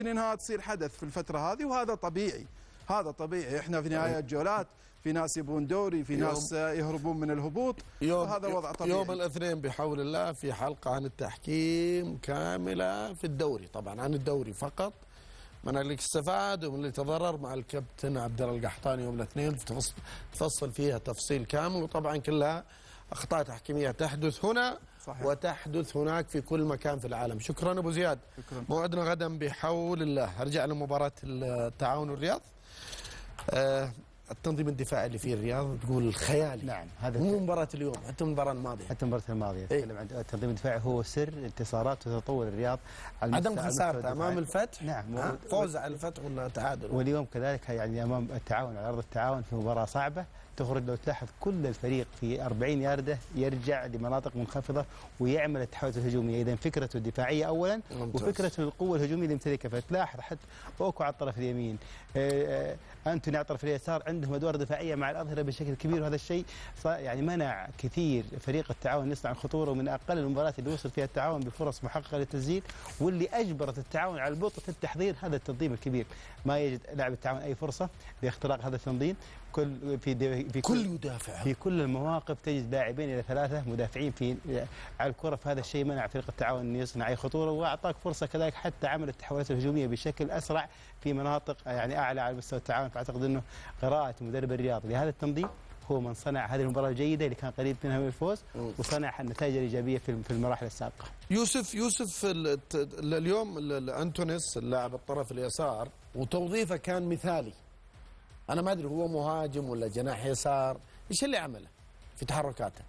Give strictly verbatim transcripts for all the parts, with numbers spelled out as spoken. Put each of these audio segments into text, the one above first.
انها تصير حدث في الفتره هذه، وهذا طبيعي، هذا طبيعي. احنا في نهايه الجولات في ناس يبون دوري، في ناس يهربون من الهبوط، هذا وضع طبيعي. يوم الاثنين بحول الله في حلقه عن التحكيم كامله في الدوري، طبعا عن الدوري فقط، من اللي استفاد ومن اللي تضرر، مع الكابتن عبد الله القحطاني يوم الاثنين تفصل فيها تفصيل كامل، وطبعا كلها اخطاء تحكيميه تحدث هنا صحيح. وتحدث هناك في كل مكان في العالم. شكرا ابو زياد. شكرا. موعدنا غدا بحول الله. ارجع لمباراه التعاون والرياض. آه التنظيم الدفاعي اللي فيه الرياض تقول خيالي. نعم، هذا مو مباراة اليوم، حتى المباراة الماضية. حتى المباراة الماضية اتكلم عن التنظيم الدفاعي هو سر انتصارات وتطور الرياض. عدم خسارته امام الفتح. نعم، فوز على الفتح ولا تعادل. واليوم كذلك يعني امام التعاون على ارض التعاون في مباراة صعبة. تخرج لو تلاحظ كل الفريق في أربعين ياردة يرجع لمناطق منخفضة ويعمل التحولات الهجومية، إذا فكرته الدفاعية أولا ممتاز. وفكرته القوة الهجومية اللي يمتلكها. فتلاحظ حتى أوكو على الطرف اليمين، آه آه أنتوني على الطرف اليسار، عندهم أدوار دفاعية مع الأظهرة بشكل كبير، وهذا الشيء يعني منع كثير فريق التعاون يصنع الخطورة، ومن أقل المباريات اللي وصل فيها التعاون بفرص محققة للتسجيل، واللي أجبرت التعاون على البطء في التحضير. هذا التنظيم الكبير ما يجد لاعب التعاون أي فرصة لاختراق هذا التنظيم. كل في في كل يدافع في كل المواقف تجد لاعبين الى ثلاثه مدافعين في على الكره، فهذا الشيء منع فريق التعاون ان يصنع اي خطوره، واعطاك فرصه كذلك حتى عمل التحولات الهجوميه بشكل اسرع في مناطق يعني اعلى على مستوى التعاون. فاعتقد انه قراءه مدرب الرياض لهذا التنظيم هو من صنع هذه المباراه الجيده اللي كان قريب منها من الفوز، وصنع النتائج الايجابيه في المراحل السابقه. يوسف يوسف اليوم انتونيس اللاعب الطرف اليسار وتوظيفه كان مثالي. أنا ما أدري هو مهاجم ولا جناح يسار، إيش اللي عمله في تحركاته؟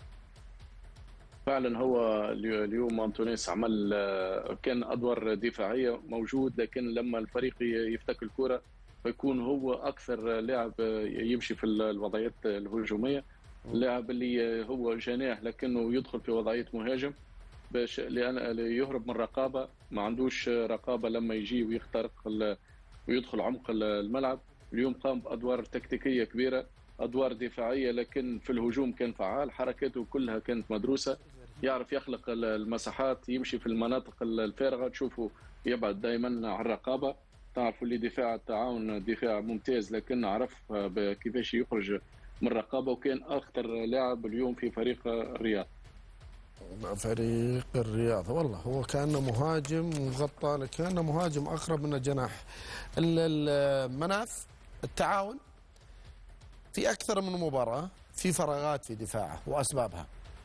فعلا هو اليوم أنتونيس عمل كان أدوار دفاعية موجود، لكن لما الفريق يفتك الكرة فيكون هو أكثر لاعب يمشي في الوضعيات الهجومية، اللاعب اللي هو جناح لكنه يدخل في وضعية مهاجم باش لأن يهرب من الرقابة، ما عندوش رقابة لما يجي ويخترق ويدخل عمق الملعب. اليوم قام بأدوار تكتيكية كبيرة، أدوار دفاعية، لكن في الهجوم كان فعال، حركاته كلها كانت مدروسة، يعرف يخلق المساحات، يمشي في المناطق الفارغة، تشوفه يبعد دائما عن الرقابة. تعرفوا اللي دفاع التعاون دفاع ممتاز، لكن عرف كيفاش يخرج من الرقابة، وكان أخطر لاعب اليوم في فريق الرياض. فريق الرياض والله هو كأنه مهاجم مغطى، كأنه مهاجم أقرب من الجناح. المناف التعاون في أكثر من مباراة في فراغات في دفاعه وأسبابها.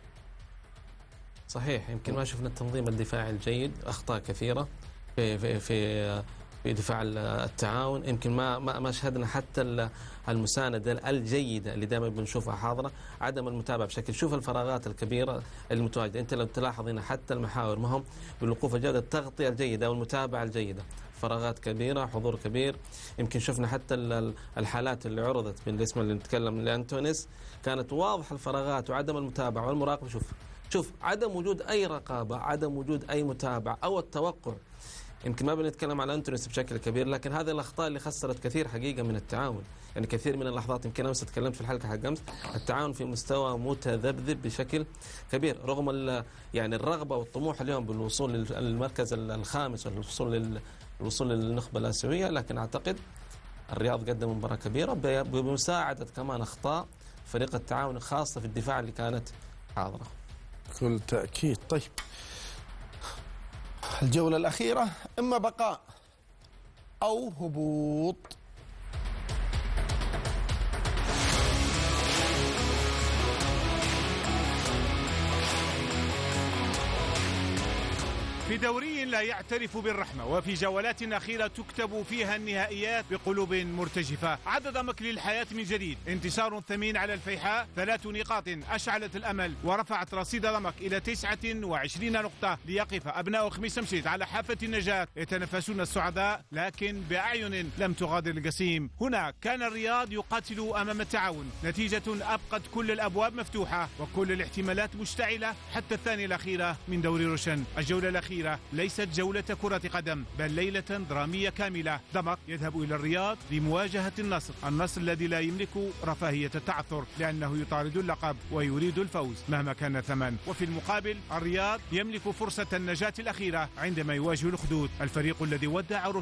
صحيح، يمكن ما شفنا التنظيم الدفاعي الجيد، أخطاء كثيرة في في في في دفاع التعاون. يمكن ما ما ما شهدنا حتى المساندة الجيدة اللي دائما بنشوفها حاضرة، عدم المتابعة بشكل. شوف الفراغات الكبيرة المتواجدة، أنت لو تلاحظ هنا حتى المحاور ما هم بالوقوف الجيد، التغطية الجيدة والمتابعة الجيدة، فراغات كبيرة، حضور كبير. يمكن شفنا حتى الحالات اللي عرضت بالنسبة اللي نتكلم لأنتونيس، كانت واضحة الفراغات وعدم المتابعة والمراقبة. شوف شوف عدم وجود أي رقابة، عدم وجود أي متابعة أو التوقع. يمكن ما بنتكلم على أنتونيس بشكل كبير، لكن هذه الأخطاء اللي خسرت كثير حقيقة من التعاون. يعني كثير من اللحظات، يمكن أمس تكلمت في الحلقة حق أمس، التعاون في مستوى متذبذب بشكل كبير، رغم يعني الرغبة والطموح اليوم بالوصول للمركز الخامس والوصول للوصول للنخبة الآسيوية، لكن أعتقد الرياض قدم مباراة كبيرة بمساعدة كمان أخطاء فريق التعاون، خاصة في الدفاع اللي كانت حاضرة. بكل تأكيد. طيب الجولة الأخيرة إما بقاء أو هبوط. في دوري لا يعترف بالرحمة، وفي جولات أخيرة تكتب فيها النهائيات بقلوب مرتجفة. عدد مكل الحياة من جديد، انتصار ثمين على الفيحاء، ثلاث نقاط أشعلت الأمل ورفعت رصيد رمك إلى تسعة وعشرين نقطة، ليقف أبناء خميس مشيط على حافة النجاة يتنافسون السعداء، لكن بأعين لم تغادر الجسيم. هنا كان الرياض يقاتل أمام التعاون، نتيجة أبقت كل الأبواب مفتوحة وكل الاحتمالات مشتعلة حتى الثانية الأخيرة من دوري روشن. الجولة الأخيرة الأخيرة ليست جولة كرة قدم بل ليلة درامية كاملة. دمك يذهب إلى الرياض لمواجهة النصر، النصر الذي لا يملك رفاهية التعثر لأنه يطارد اللقب ويريد الفوز مهما كان الثمن. وفي المقابل الرياض يملك فرصة النجاة الأخيرة عندما يواجه الأخدود، الفريق الذي ودع